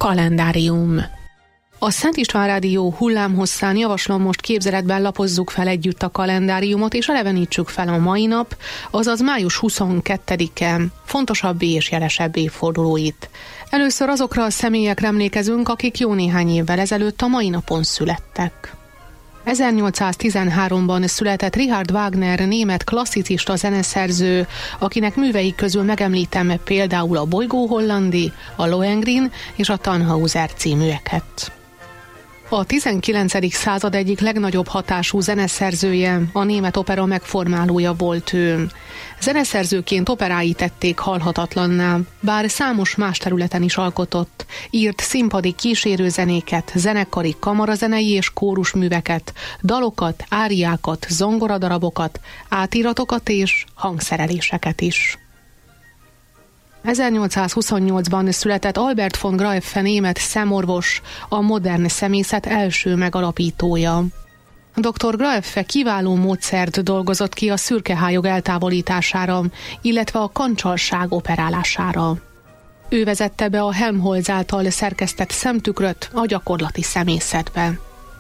Kalendárium. A Szent István Rádió hullámhosszán javaslom, most képzeletben lapozzuk fel együtt a kalendáriumot, és elevenítsük fel a mai nap, azaz május 22-e fontosabb és jelesebb évfordulóit. Először azokra a személyekre emlékezünk, akik jó néhány évvel ezelőtt a mai napon születtek. 1813-ban született Richard Wagner, német klasszicista zeneszerző, akinek művei közül megemlítem például a Bolygó Hollandi, a Lohengrin és a Tannhauser címűeket. A 19. század egyik legnagyobb hatású zeneszerzője, a német opera megformálója volt ő. Zeneszerzőként operái tették halhatatlanná, bár számos más területen is alkotott, írt színpadi kísérőzenéket, zenekari, kamarazenei és kórusműveket, dalokat, áriákat, zongoradarabokat, átíratokat és hangszereléseket is. 1828-ban született Albert von Graeffe, német szemorvos, a modern szemészet első megalapítója. Dr. Graeffe kiváló módszert dolgozott ki a szürkehályog eltávolítására, illetve a kancsalság operálására. Ő vezette be a Helmholtz által szerkesztett szemtükröt a gyakorlati szemészetbe.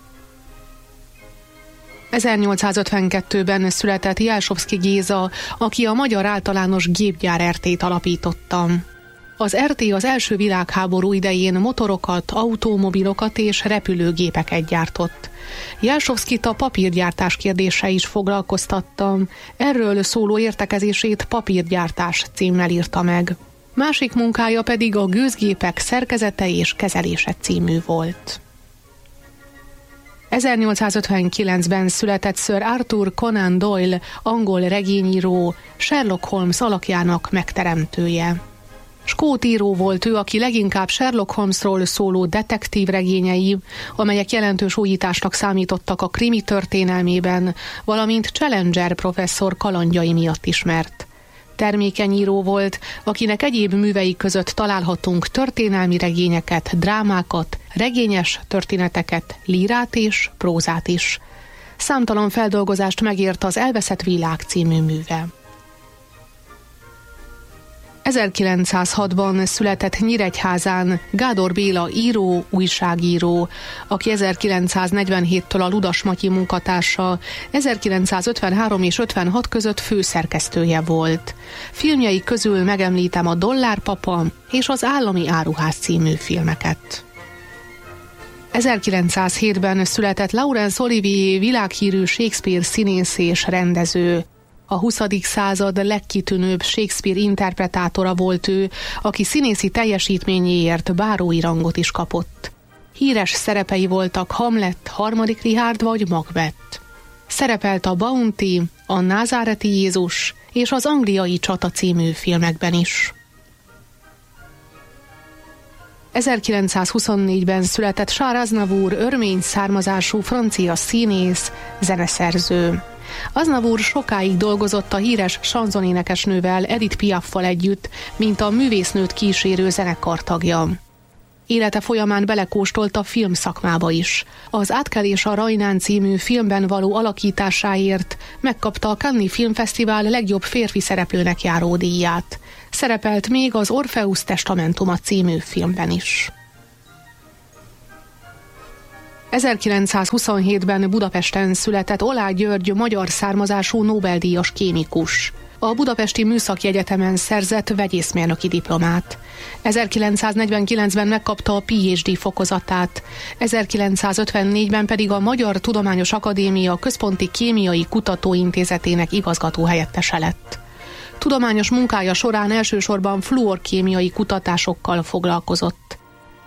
1852-ben született Jelsovszky Géza, aki a Magyar Általános Gépgyár RT-t alapította. Az RT az első világháború idején motorokat, automobilokat és repülőgépeket gyártott. Jelsovszkyt a papírgyártás kérdése is foglalkoztatta, erről szóló értekezését Papírgyártás címmel írta meg. Másik munkája pedig a gőzgépek szerkezete és kezelése című volt. 1859-ben született Sir Arthur Conan Doyle, angol regényíró, Sherlock Holmes alakjának megteremtője. Skót író volt ő, aki leginkább Sherlock Holmesról szóló detektív regényei, amelyek jelentős újításnak számítottak a krimi történelmében, valamint Challenger professzor kalandjai miatt ismert. Termékeny író volt, akinek egyéb művei között találhatunk történelmi regényeket, drámákat, regényes történeteket, lírát és prózát is. Számtalan feldolgozást megért az Elveszett világ című műve. 1906-ban született Nyíregyházán Gádor Béla író, újságíró, aki 1947-től a Ludas Matyi munkatársa, 1953 és 56 között főszerkesztője volt. Filmjei közül megemlítem a Dollárpapa és az Állami áruház című filmeket. 1907-ben született Laurence Olivier, világhírű Shakespeare színész és rendező. A 20. század legkitűnőbb Shakespeare interpretátora volt ő, aki színészi teljesítményéért bárói rangot is kapott. Híres szerepei voltak Hamlet, Harmadik Richárd vagy Macbeth. Szerepelt a Bounty, a Názáreti Jézus és az Angliai csata című filmekben is. 1924-ben született Charles Aznavour, örmény származású francia színész, zeneszerző. Aznavour sokáig dolgozott a híres sanzonénekesnővel, Edith Piaffal együtt, mint a művésznőt kísérő zenekar tagja. Élete folyamán belekóstolt a filmszakmába is. Az Átkelés a Rajnán című filmben való alakításáért megkapta a Cannes-i Filmfesztivál legjobb férfi szereplőnek járó díját. Szerepelt még az Orpheus Testamentuma című filmben is. 1927-ben Budapesten született Oláh György, magyar származású Nobel-díjas kémikus. A Budapesti Műszaki Egyetemen szerzett vegyészmérnöki diplomát. 1949-ben megkapta a PhD fokozatát, 1954-ben pedig a Magyar Tudományos Akadémia Központi Kémiai Kutatóintézetének igazgatóhelyettese lett. Tudományos munkája során elsősorban fluorkémiai kutatásokkal foglalkozott.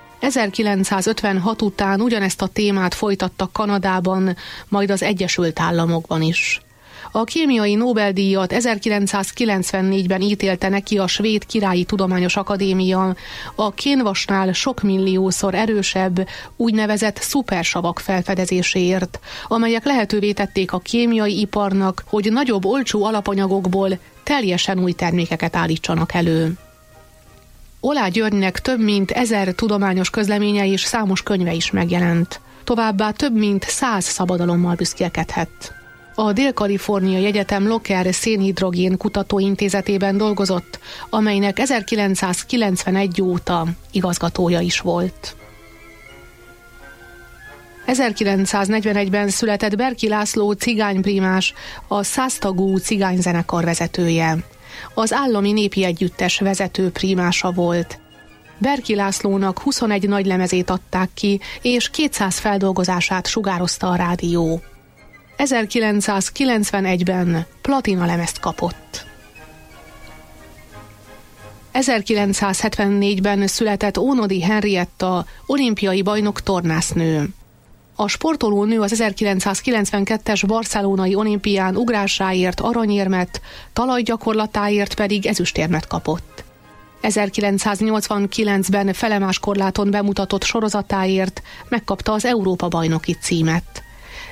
1956 után ugyanezt a témát folytatta Kanadában, majd az Egyesült Államokban is. A kémiai Nobel-díjat 1994-ben ítélte neki a Svéd Királyi Tudományos Akadémia a kénvasnál sok milliószor erősebb, úgynevezett szupersavak felfedezéséért, amelyek lehetővé tették a kémiai iparnak, hogy nagyobb olcsó alapanyagokból teljesen új termékeket állítsanak elő. Oláh Györgynek több mint 1000 tudományos közleménye és számos könyve is megjelent. Továbbá több mint 100 szabadalommal büszkélkedhet. A Dél-Kaliforniai Egyetem Locker szénhidrogén kutatóintézetében dolgozott, amelynek 1991 óta igazgatója is volt. 1941-ben született Berki László cigányprímás, a 100 tagú cigányzenekar vezetője. Az Állami Népi Együttes vezető prímása volt. Berki Lászlónak 21 nagylemezét adták ki, és 200 feldolgozását sugározta a rádió. 1991-ben platinalemezt kapott. 1974-ben született Ónodi Henrietta, olimpiai bajnok tornásznő. A sportolónő az 1992-es barcelonai olimpián ugrásáért aranyérmet, talajgyakorlatáért pedig ezüstérmet kapott. 1989-ben felemáskorláton bemutatott sorozatáért megkapta az Európa-bajnoki címet.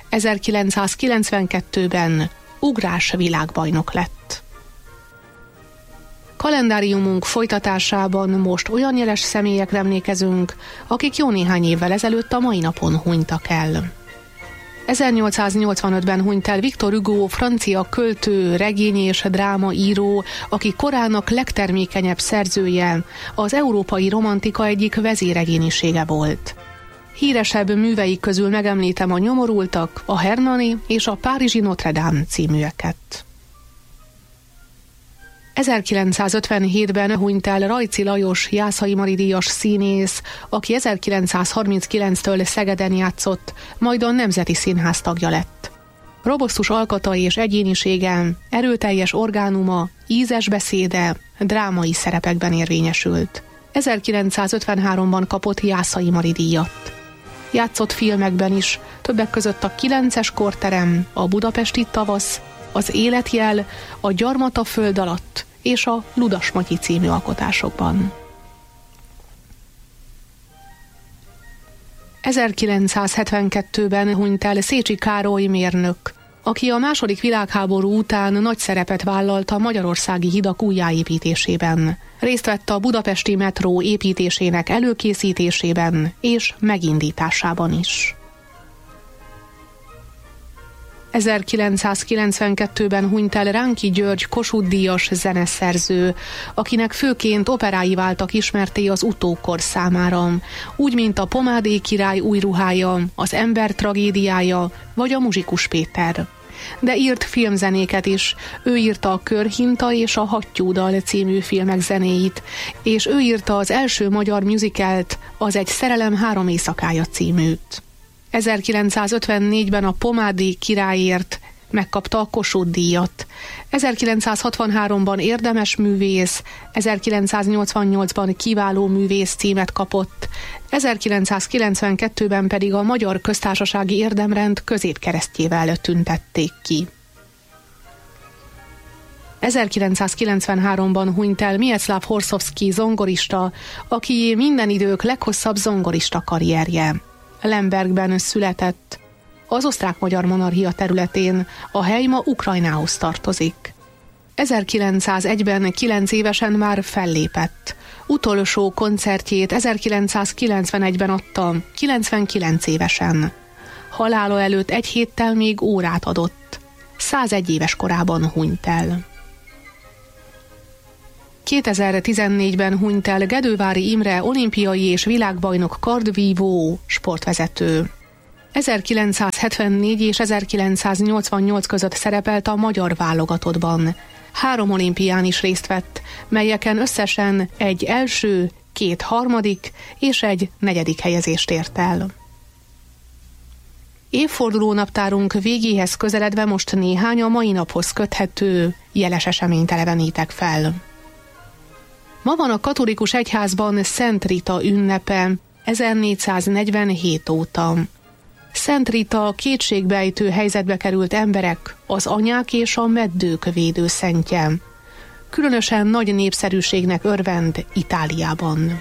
1992-ben ugrás világbajnok lett. Kalendáriumunk folytatásában most olyan jeles személyekre emlékezünk, akik jó néhány évvel ezelőtt a mai napon hunytak el. 1885-ben hunyt el Victor Hugo, francia költő, regény és drámaíró, aki korának legtermékenyebb szerzője, az európai romantika egyik vezéregyénisége volt. Híresebb művei közül megemlítem a Nyomorultak, a Hernani és a Párizsi Notre Dame címűeket. 1957-ben hunyt el Rajci Lajos Jászai Mari díjas színész, aki 1939-től Szegeden játszott, majd a Nemzeti Színház tagja lett. Robosztus alkata és egyénisége, erőteljes orgánuma, ízes beszéde, drámai szerepekben érvényesült. 1953-ban kapott Jászai Mari díjat. Játszott filmekben is, többek között a 9-es korterem, a Budapesti tavasz, az Életjel, a Gyarmata föld alatt és a Ludas Matyi című alkotásokban. 1972-ben hunyt el Szécsi Károly mérnök, aki a II. Világháború után nagy szerepet vállalt a magyarországi hidak újjáépítésében. Részt vett a budapesti metró építésének előkészítésében és megindításában is. 1992-ben hunyt el Ránki György Kossuth-díjas zeneszerző, akinek főként operái váltak ismertté az utókor számára, úgy, mint a Pomádé király új ruhája, az Ember tragédiája vagy a Muzsikus Péter. De írt filmzenéket is, ő írta a Körhinta és a Hattyúdal című filmek zenéit, és ő írta az első magyar musicalt, az Egy szerelem 3 éjszakája címűt. 1954-ben a Pomádé királyért megkapta a Kossuth-díjat. 1963-ban érdemes művész, 1988-ban kiváló művész címet kapott, 1992-ben pedig a Magyar Köztársasági Érdemrend középkeresztjével tüntették ki. 1993-ban hunyt el Mieczslav Horszovszky zongorista, aki minden idők leghosszabb zongorista karrierje. Lembergben született. Az osztrák-magyar monarchia területén, a hely ma Ukrajnához tartozik. 1901-ben 9 évesen már fellépett. Utolsó koncertjét 1991-ben adta, 99 évesen. Halála előtt egy héttel még órát adott. 101 éves korában hunyt el. 2014-ben hunyt el Gedővári Imre olimpiai és világbajnok kardvívó sportvezető. 1974 és 1988 között szerepelt a magyar válogatottban. 3 olimpián is részt vett, melyeken összesen egy első, 2 harmadik és egy 4. helyezést ért el. Évfordulónaptárunk végéhez közeledve most néhány a mai naphoz köthető jeles eseményt elevenítek fel. Ma van a katolikus egyházban Szent Rita ünnepe 1447 óta. Szent Rita kétségbejtő helyzetbe került emberek, az anyák és a meddők védőszentje. Különösen nagy népszerűségnek örvend Itáliában.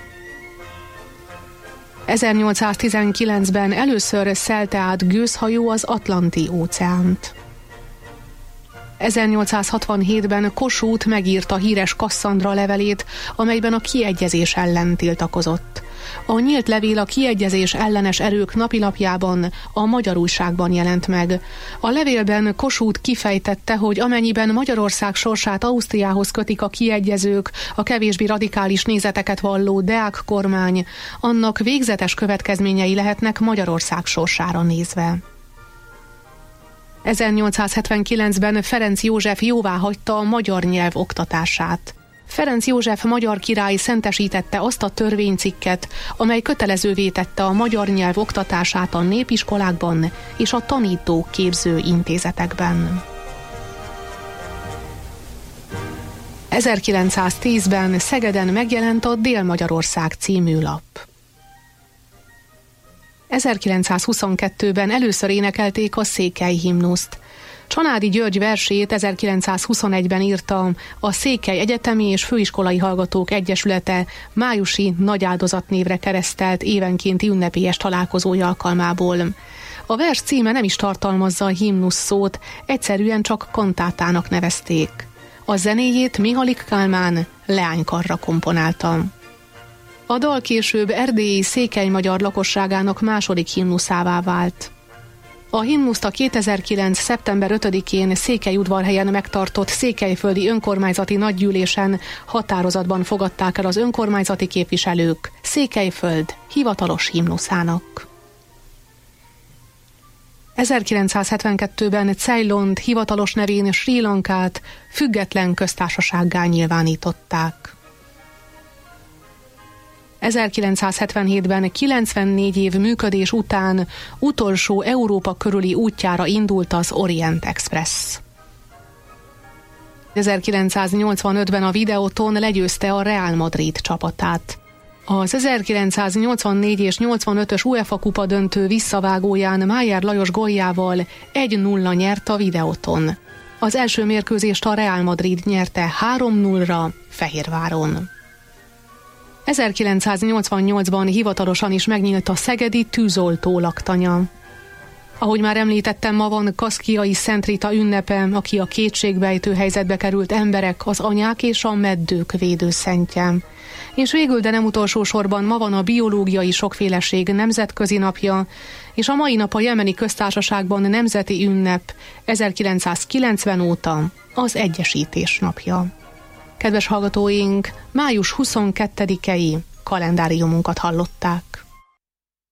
1819-ben először szelte át gőzhajó az Atlanti óceánt. 1867-ben Kossuth megírta híres Kasszandra levelét, amelyben a kiegyezés ellen tiltakozott. A nyílt levél a kiegyezés ellenes erők napilapjában, a Magyar Újságban jelent meg. A levélben Kossuth kifejtette, hogy amennyiben Magyarország sorsát Ausztriához kötik a kiegyezők, a kevésbé radikális nézeteket valló Deák kormány, annak végzetes következményei lehetnek Magyarország sorsára nézve. 1879-ben Ferenc József jóváhagyta a magyar nyelv oktatását. Ferenc József magyar király szentesítette azt a törvénycikket, amely kötelezővé tette a magyar nyelv oktatását a népiskolákban és a tanítóképző intézetekben. 1910-ben Szegeden megjelent a Dél-Magyarország című lap. 1922-ben először énekelték a Székely himnuszt. Csanádi György versét 1921-ben írta a Székely Egyetemi és Főiskolai Hallgatók Egyesülete májusi nagy áldozat névre keresztelt évenkénti ünnepélyes találkozója alkalmából. A vers címe nem is tartalmazza a himnusz szót, egyszerűen csak kantátának nevezték. A zenéjét Mihalik Kálmán leánykarra komponálta. A dal később erdélyi székely magyar lakosságának második himnuszává vált. A himnuszt a 2009. szeptember 5-én Székelyudvarhelyen megtartott székelyföldi önkormányzati nagygyűlésen határozatban fogadták el az önkormányzati képviselők Székelyföld hivatalos himnuszának. 1972-ben Ceylont hivatalos nevén Srí Lankát független köztársasággá nyilvánították. 1977-ben 94 év működés után utolsó Európa körüli útjára indult az Orient Express. 1985-ben a Videoton legyőzte a Real Madrid csapatát. Az 1984 és 85-ös UEFA kupa döntő visszavágóján Májer Lajos góljával 1-0 nyert a Videoton. Az első mérkőzést a Real Madrid nyerte 3-0-ra Fehérváron. 1988-ban hivatalosan is megnyílt a szegedi tűzoltó laktanya. Ahogy már említettem, ma van Kaszkiai Szent Rita ünnepe, aki a kétségbejtő helyzetbe került emberek, az anyák és a meddők védőszentje. És végül, de nem utolsó sorban ma van a biológiai sokféleség nemzetközi napja, és a mai nap a Jemeni Köztársaságban nemzeti ünnep, 1990 óta az Egyesítés napja. Kedves hallgatóink, május 22-i kalendáriumunkat hallották.